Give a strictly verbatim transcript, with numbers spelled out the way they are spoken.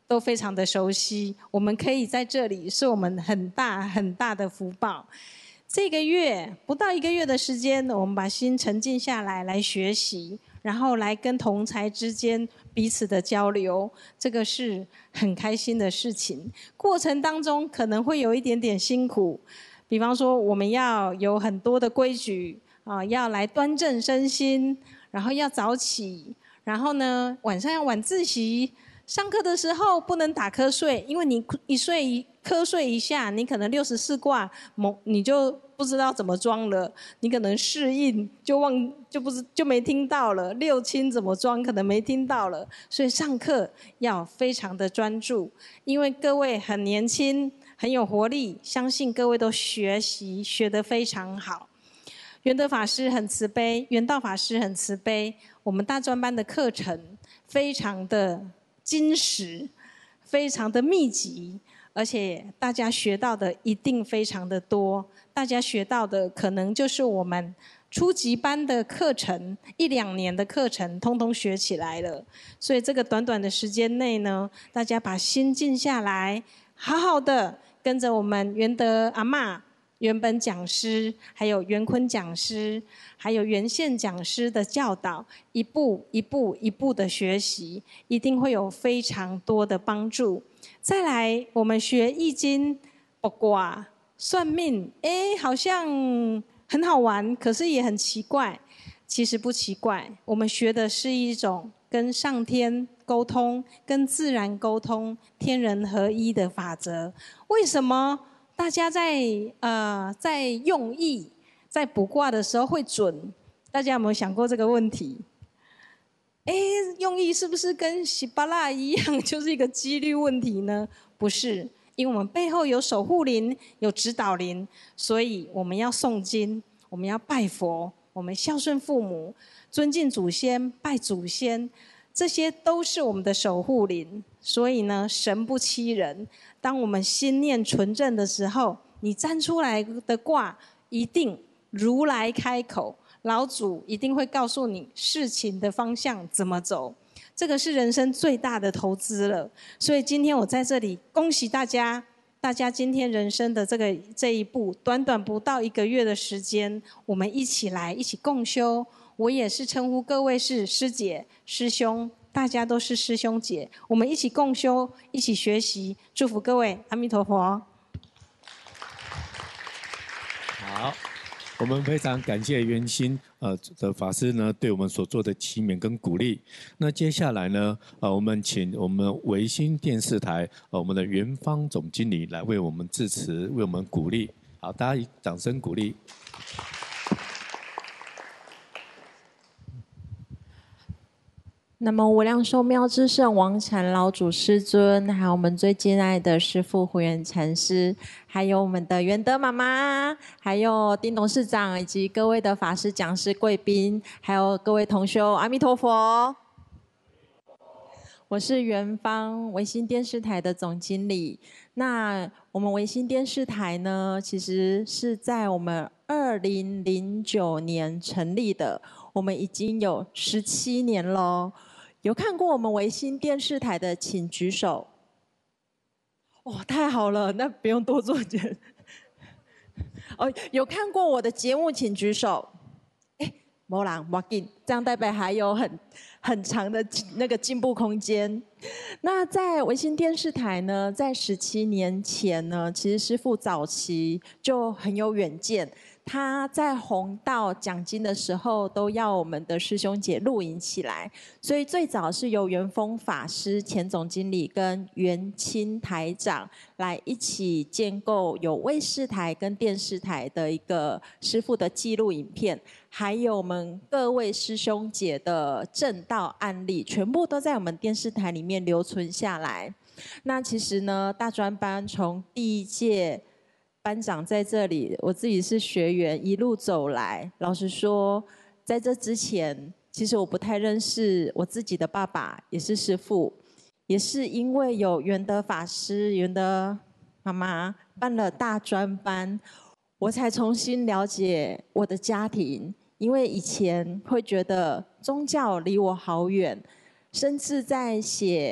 都非常的熟悉。我们可以在这里，是我们很大很大的福报。这个月不到一个月的时间，我们把心沉静下来，来学习，然后来跟同侪之间彼此的交流，这个是很开心的事情。过程当中可能会有一点点辛苦，比方说我们要有很多的规矩啊，要来端正身心，然后要早起，然后呢晚上要晚自习。上课的时候不能打瞌睡，因为你一睡一瞌睡一下，你可能六十四卦某你就不知道怎么装了，你可能适应就忘就不是就没听到了，六亲怎么装可能没听到了，所以上课要非常的专注，因为各位很年轻，很有活力，相信各位都学习学得非常好。圆德法师很慈悲，圆道法师很慈悲，我们大专班的课程非常的精实，非常的密集，而且大家学到的一定非常的多。大家学到的可能就是我们初级班的课程，一两年的课程，通通学起来了。所以这个短短的时间内呢，大家把心静下来，好好的跟着我们圆德阿嬷、原本讲师，还有袁坤讲师，还有袁宪讲师的教导，一步一步一步的学习，一定会有非常多的帮助。再来，我们学易经、卜卦、算命，哎，好像很好玩，可是也很奇怪。其实不奇怪，我们学的是一种跟上天沟通、跟自然沟通、天人合一的法则。为什么大家在呃在用意在卜卦的时候会准？大家有没有想过这个问题？哎，用意是不是跟喜巴拉一样，就是一个几率问题呢？不是，因为我们背后有守护灵，有指导灵，所以我们要诵经，我们要拜佛，我们孝顺父母，尊敬祖先，拜祖先，这些都是我们的守护灵。所以呢，神不欺人。当我们心念纯正的时候，你占出来的卦一定如来开口，老祖一定会告诉你事情的方向怎么走。这个是人生最大的投资了。所以今天我在这里恭喜大家，大家今天人生的这个这一步，短短不到一个月的时间，我们一起来一起共修。我也是称呼各位是师姐、师兄，大家都是师兄姐，我们一起共修，一起学习，祝福各位，阿弥陀佛。 好，我们非常感谢圆心呃的法师呢对我们所做的启勉跟鼓励。那接下来呢，呃，我们请我们维新电视台呃我们的元芳总经理来为我们致辞，为我们鼓励。好，大家以掌声鼓励。 那么无量寿妙智圣王禅老祖师尊，还有我们最敬爱的师父慧远禅师，还有我们的元德妈妈，还有丁董事长，以及各位的法师、讲师、贵宾，还有各位同修，阿弥陀佛。我是元芳维新电视台的总经理。那我们维新电视台呢，其实是在我们二零零九年成立的，我们已经有十七年喽。有看过我们维新电视台的，请举手。哇，太好了，那不用多做点。哦，有看过我的节目，请举手。哎，没人，没紧，这样代表还有很很长的那个进步空间。那在维新电视台呢，在十七年前呢，其实师父早期就很有远见。他在弘道讲经的时候，都要我们的师兄姐录影起来，所以最早是由元丰法师前总经理跟元清台长来一起建构有卫视台跟电视台的一个师父的记录影片，还有我们各位师兄姐的正道案例，全部都在我们电视台里面留存下来。那其实呢，大专班从第一届班长在这里，我自己是学员，一路走来。老实说，在这之前，其实我不太认识我自己的爸爸，也是师父，也是因为有元德法师、元德妈妈办了大专班，我才重新了解我的家庭。因为以前会觉得宗教离我好远，甚至在写